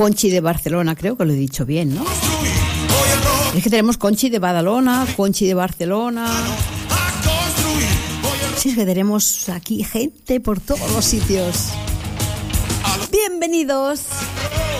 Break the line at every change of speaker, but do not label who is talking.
Conchi de Barcelona, creo que lo he dicho bien, ¿no? Es que tenemos Conchi de Badalona, Conchi de Barcelona. Sí, es que tenemos aquí gente por todos los sitios. Bienvenidos.